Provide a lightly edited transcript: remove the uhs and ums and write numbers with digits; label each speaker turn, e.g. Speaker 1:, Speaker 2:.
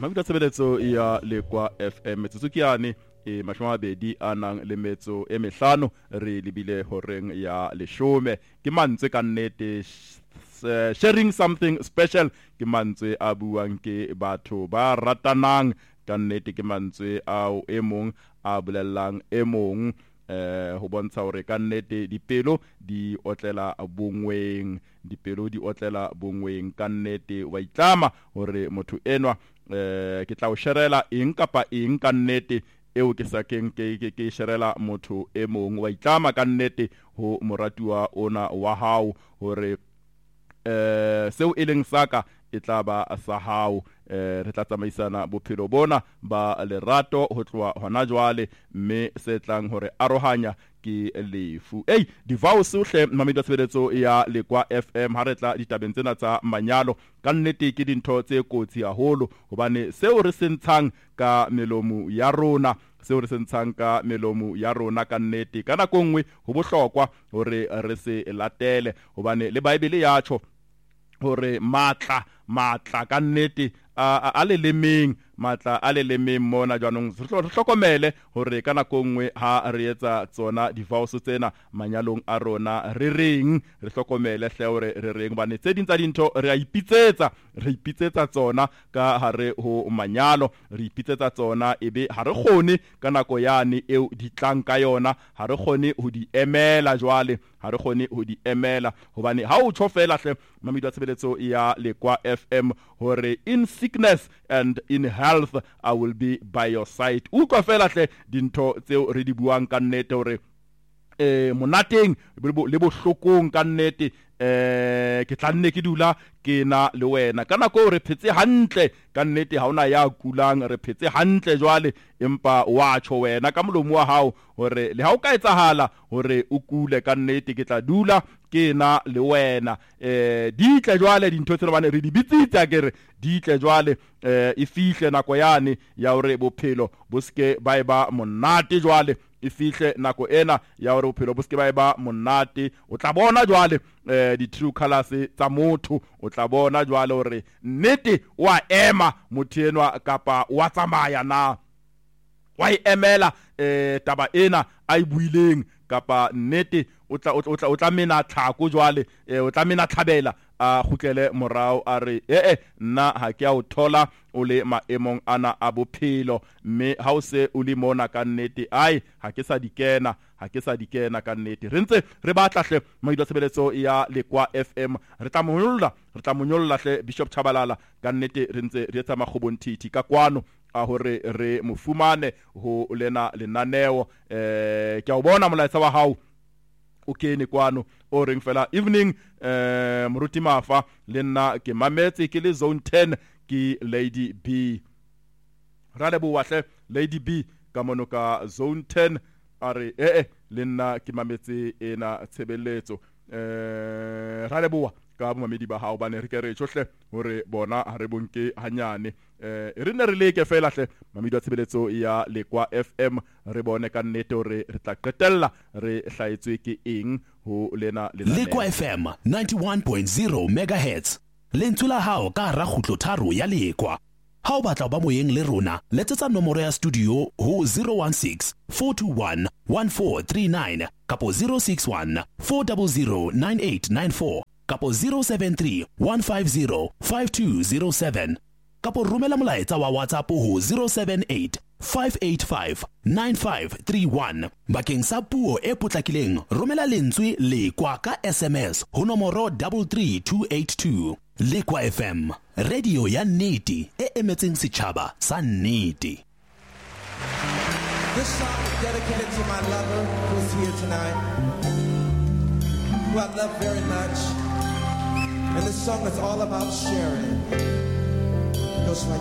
Speaker 1: Mamita Sebeletso ya Lekwa FM Tsukiane mashwabedi anang le metso e mehlano re libile horeng ya leshome ke mantswe ka nnete sharing something special ke mantswe a buang ke batho ba ratanang ka nnete ke mantswe ao emong a bolellang emong ho bontsha hore ka nnete dipelo di otlela bongweng ka nnete wa itlama hore motho enwa ke tla o sherela eng kapa eng ka nnete eo ke sakeng ke sherela motho e mong wa itlama ka nnete ho moratuwa ona wa hao hore seo e leng saka e tla ba sa hao re tla tsamaisana bophelo bona ba lerato ho tloa hona jwale mme se tlang hore arohanya ke lefu divows uhle mamedi wa tshebeletso ya Lekwa FM ha re tla ditabeng tsena tsa manyalo ka nnete ke dintho tse kotsi haholo hobane seo re sentshang ka melomo ya rona ka nnete ka nako nngwe ho bohlokwa hore re se latele hobane le Bible ya tjho hore matla ka nnete a le lemeng mona jwanong re hlokomele hore ka nako nngwe ha re etsa tsona divows tsena manyalong a rona re reng re hlokomele hle hore re reng bane tse ding tsa dintho re ipitsetsa tsona ka hare ho manyalo re ipitsetsa tsona ebe ha re kgone ka nako yane eo di tlang ka yona ha re kgone ho di emela hobane ha o tshofela hle mamedi wa tshebeletso ya Lekwa FM hore in sickness and in health I will be by your side. Utlwa fela hle dintho tseo re di buang ka nnete hore monateng le bohlokong ka nnete ke tla nne ke dula ke na le wena ka nako re phetse hantle ka nnete ha ona ya kulang re phetse hantle jwale empa wa tsho wena ka molomo wa hao hore le ha o ka etsahala hore o kule ka nnete ke tla dula ke na le wena di tle jwale dintho tse bana re di bitsitse akere di tle jwale e fihle nako yane ya hore bophelo bo ske ba monate jwale e fihle nako ena ya hore bophelo bo ske ba monate o tla bona jwale di true colors tsa motho o tla bona jwale hore nnete wa ema motho enwa kapa wa tsamaya na wa emela taba ena a ibuileng kapa nnete o tla mena tlhako jwale o tla mena tlhabela a khutlele morao a re nna ha ke a o thola o le maemong ana a bophelo mme ha o se o le mona ka nnete ha ke sa dikena ka nnete re ntse re batla hle mamedi wa tshebeletso ya Lekwa FM re tla monyolla hle Bishop Chabalala ka nnete re ntse re etsa makgobonthithi ka kwano a hore re mofumane ho lena lenaneo ke a o bona molaetsa wa hao o kene kwano o reng fela evening moruti mafa le nna ke mametse ke le zone 10 ke Lady B rale bo wahle Lady B ka mono ka zone 10 are le nna ke mametse ena tshebeletso rale bo ka bomamedi ba hao bane re ke re tsohle hore bona ha re bonke hanyane re ne re leke fela hle mamedi wa tshebeletso ya Lekwa FM re bone ka nnete hore re tla qetella re hlaetswe ke eng ho lena
Speaker 2: Lekwa FM 91.0 MHz lentsula hao ka ra khutlo tharo ya Lekwa ha o batla ba moyeng le rona letsetsa nomoro ya studio ho 016 421 1439 kapo 061 400 9894 kapo 073 150 5207 kapo romela molaetsa wa WhatsApp ho 078 585 9531 bakeng sa puo e potlakileng romela lentswe Lekwa ka SMS ho nomoro 33282 Lekwa FM radio ya nnete e emetseng setjhaba sa nnete.
Speaker 3: This song is dedicated to my lover who's here tonight, who I love very much. And this song is all about sharing. It goes like